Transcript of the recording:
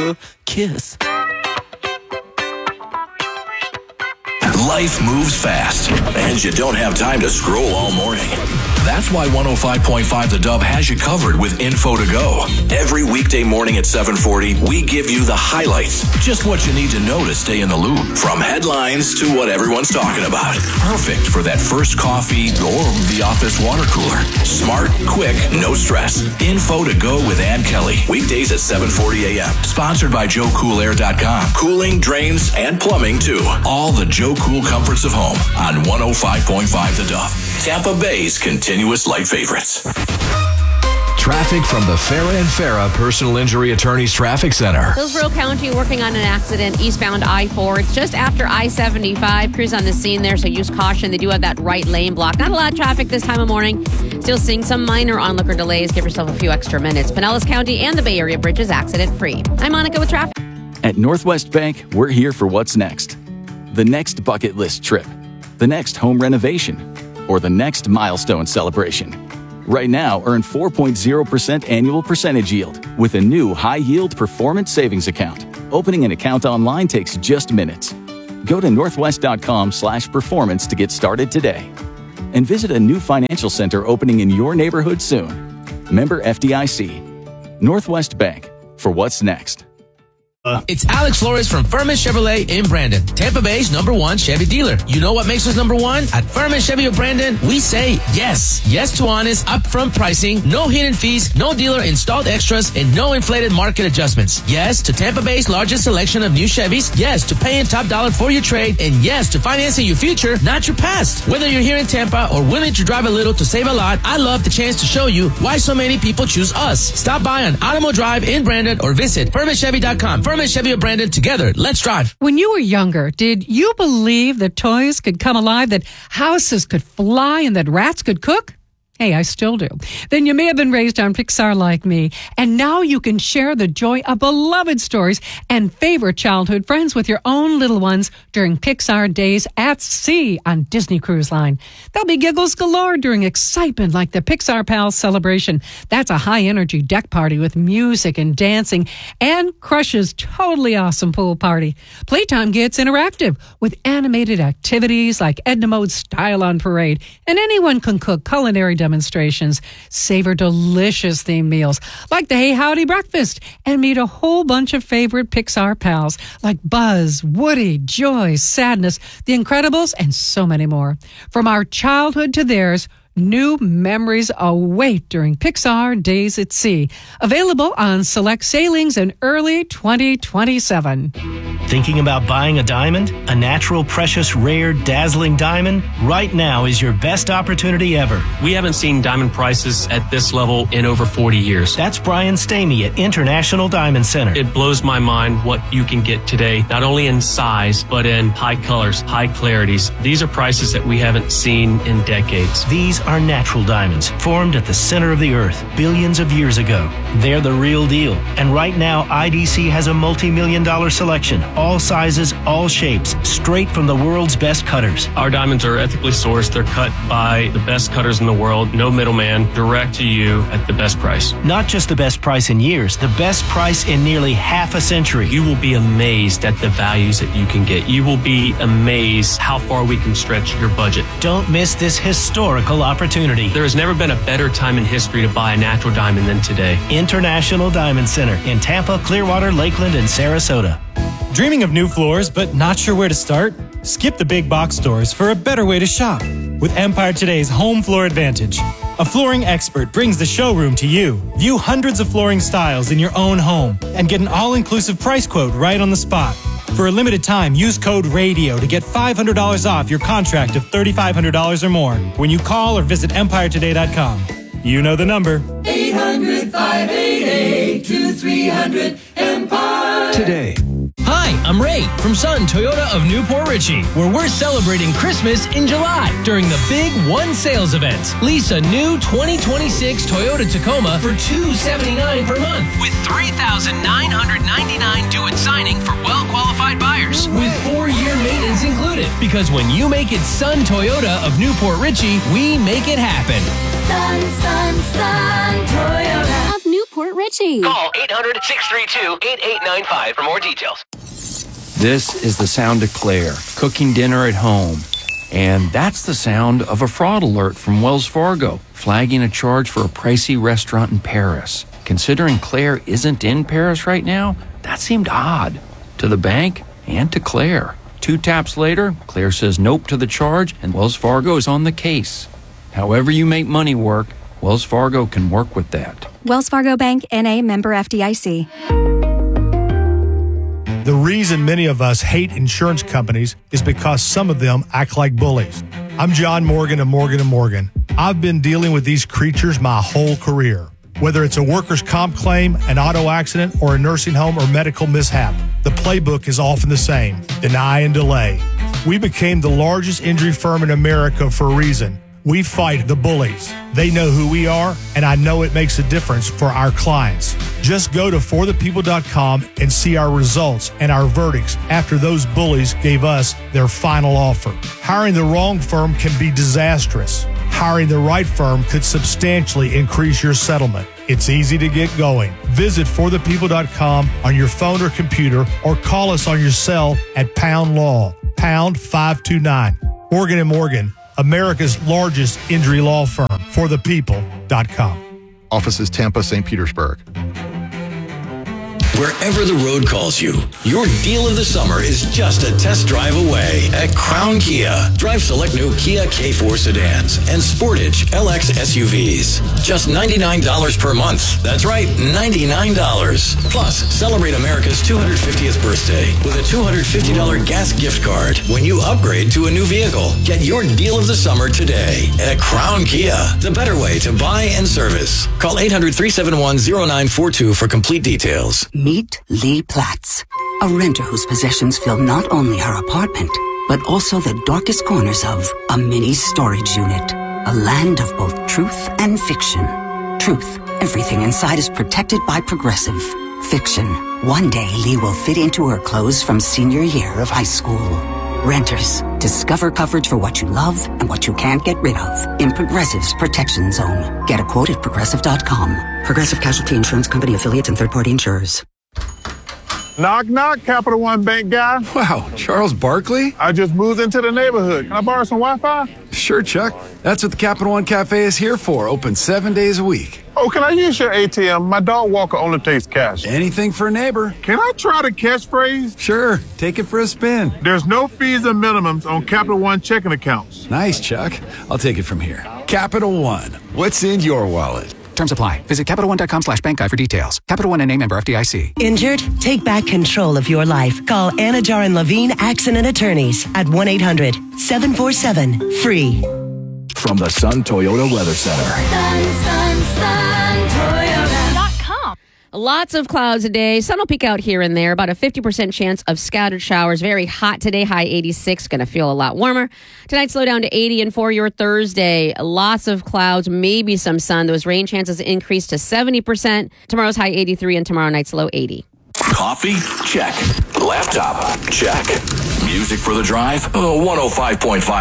her kiss. Life moves fast, and you don't have time to scroll all morning. That's why 105.5 The Dove has you covered with info to go. Every weekday morning at 7:40, we give you the highlights. Just what you need to know to stay in the loop. From headlines to what everyone's talking about. Perfect for that first coffee or the office water cooler. Smart, quick, no stress. Info to go with Ann Kelly. Weekdays at 7:40 a.m. Sponsored by JoeCoolAir.com. Cooling, drains, and plumbing too. All the Joe Cool comforts of home on 105.5 The Dove. Tampa Bay's continuous light favorites. Traffic from the Farah and Farah Personal Injury Attorneys Traffic Center. Hillsborough County working on an accident eastbound I-4. It's just after I-75. Crews on the scene there, so use caution. They do have that right lane blocked. Not a lot of traffic this time of morning. Still seeing some minor onlooker delays. Give yourself a few extra minutes. Pinellas County and the Bay Area bridges accident-free. I'm Monica with traffic. At Northwest Bank, we're here for what's next. The next bucket list trip, the next home renovation, or the next milestone celebration. Right now, earn 4.0% annual percentage yield with a new high-yield performance savings account. Opening an account online takes just minutes. Go to northwest.com/performance to get started today. And visit a new financial center opening in your neighborhood soon. Member FDIC. Northwest Bank, for what's next. It's Alex Flores from Furman Chevrolet in Brandon, Tampa Bay's #1 Chevy dealer. You know what makes us #1? At Furman Chevy of Brandon, we say yes. Yes to honest, upfront pricing, no hidden fees, no dealer installed extras, and no inflated market adjustments. Yes to Tampa Bay's largest selection of new Chevys. Yes to paying top dollar for your trade. And yes to financing your future, not your past. Whether you're here in Tampa or willing to drive a little to save a lot, I love the chance to show you why so many people choose us. Stop by on Alamo Drive in Brandon or visit FurmanChevy.com. Furman Chevy of Brandon, together, let's drive. When you were younger, did you believe that toys could come alive, that houses could fly, and that rats could cook? Hey, I still do. Then you may have been raised on Pixar like me, and now you can share the joy of beloved stories and favorite childhood friends with your own little ones during Pixar Days at Sea on Disney Cruise Line. There'll be giggles galore during excitement like the Pixar Pals celebration. That's a high-energy deck party with music and dancing, and Crush's totally awesome pool party. Playtime gets interactive with animated activities like Edna Mode's Style on Parade, and anyone can cook culinary demonstrations, savor delicious themed meals like the Hey Howdy breakfast, and meet a whole bunch of favorite Pixar pals like Buzz, Woody, Joy, Sadness, The Incredibles, and so many more. From our childhood to theirs, new memories await during Pixar Days at Sea. Available on select sailings in early 2027. Thinking about buying a diamond? A natural, precious, rare, dazzling diamond? Right now is your best opportunity ever. We haven't seen diamond prices at this level in over 40 years. That's Brian Stamey at International Diamond Center. It blows my mind what you can get today, not only in size, but in high colors, high clarities. These are prices that we haven't seen in decades. These are natural diamonds, formed at the center of the earth billions of years ago. They're the real deal. And right now, IDC has a multi-million-dollar selection, all sizes, all shapes, straight from the world's best cutters. Our diamonds are ethically sourced. They're cut by the best cutters in the world, no middleman, direct to you at the best price. Not just the best price in years, the best price in nearly half a century. You will be amazed at the values that you can get. You will be amazed how far we can stretch your budget. Don't miss this historical opportunity. There has never been a better time in history to buy a natural diamond than today. International Diamond Center in Tampa, Clearwater, Lakeland, and Sarasota. Dreaming of new floors but not sure where to start? Skip the big box stores for a better way to shop with Empire Today's Home Floor Advantage. A flooring expert brings the showroom to you. View hundreds of flooring styles in your own home and get an all-inclusive price quote right on the spot. For a limited time, use code RADIO to get $500 off your contract of $3,500 or more when you call or visit EmpireToday.com. You know the number. 800-588-2300 Empire. Today. Hi, I'm Ray from Sun Toyota of Newport Richey, where we're celebrating Christmas in July during the Big One Sales event. Lease a new 2026 Toyota Tacoma for $279 per month with $3,999 due at signing for well-qualified buyers with 4-year maintenance included. Because when you make it Sun Toyota of Newport Richey, we make it happen. Sun Toyota of Newport. Port Richey. Call 800-632-8895 for more details. This is the sound of Claire, cooking dinner at home. And that's the sound of a fraud alert from Wells Fargo, flagging a charge for a pricey restaurant in Paris. Considering Claire isn't in Paris right now, that seemed odd to the bank and to Claire. 2 taps later, Claire says nope to the charge, and Wells Fargo is on the case. However you make money work, Wells Fargo can work with that. Wells Fargo Bank, N.A., member FDIC. The reason many of us hate insurance companies is because some of them act like bullies. I'm John Morgan of Morgan & Morgan. I've been dealing with these creatures my whole career. Whether it's a workers' comp claim, an auto accident, or a nursing home or medical mishap, the playbook is often the same: deny and delay. We became the largest injury firm in America for a reason. We fight the bullies. They know who we are, and I know it makes a difference for our clients. Just go to forthepeople.com and see our results and our verdicts after those bullies gave us their final offer. Hiring the wrong firm can be disastrous. Hiring the right firm could substantially increase your settlement. It's easy to get going. Visit forthepeople.com on your phone or computer, or call us on your cell at Pound Law, pound 529. Morgan & Morgan, America's largest injury law firm, forthepeople.com. Offices Tampa, St. Petersburg. Wherever the road calls you, your deal of the summer is just a test drive away at Crown Kia. Drive select new Kia K4 sedans and Sportage LX SUVs. Just $99 per month. That's right, $99. Plus, celebrate America's 250th birthday with a $250 gas gift card when you upgrade to a new vehicle. Get your deal of the summer today at Crown Kia, the better way to buy and service. Call 800-371-0942 for complete details. Meet Lee Platts, a renter whose possessions fill not only her apartment, but also the darkest corners of a mini storage unit. A land of both truth and fiction. Truth, everything inside is protected by Progressive. Fiction, one day Lee will fit into her clothes from senior year of high school. Renters, discover coverage for what you love and what you can't get rid of in Progressive's Protection Zone. Get a quote at Progressive.com. Progressive Casualty Insurance Company, affiliates, and third-party insurers. Knock, knock, Capital One Bank guy. Wow, Charles Barkley? I just moved into the neighborhood. Can I borrow some Wi-Fi? Sure, Chuck. That's what the Capital One Cafe is here for. Open 7 days a week. Oh, can I use your ATM? My dog walker only takes cash. Anything for a neighbor. Can I try the catchphrase? Sure. Take it for a spin. There's no fees and minimums on Capital One checking accounts. Nice, Chuck. I'll take it from here. Capital One. What's in your wallet? Terms apply. Visit CapitalOne.com/bankguide for details. Capital One NA, member FDIC. Injured? Take back control of your life. Call Anajar and Levine Accident Attorneys at 1-800-747-FREE. From the Sun Toyota Weather Center. Toyota.com. Lots of clouds today. Sun will peek out here and there. About a 50% chance of scattered showers. Very hot today. High 86. Going to feel a lot warmer. Tonight, slow down to 80. And for your Thursday, lots of clouds, maybe some sun. Those rain chances increase to 70%. Tomorrow's high 83 and tomorrow night's low 80. Coffee? Check. Laptop? Check. Music for the drive? 105.5.